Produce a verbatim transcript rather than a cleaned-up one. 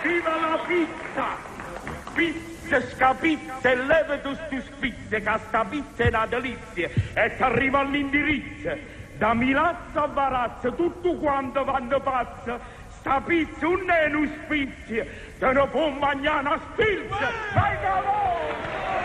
Viva la pizza! Pizza, scapizza e leva tu stu spizze, che sta pizza è una delizia e ti arriva all'indirizzo. Da Milazzo a Varazzo, tutto quanto vanno pazzo. Sta pizza non è un spizio, te ne può mangiare una spilza. Vai, cavolo!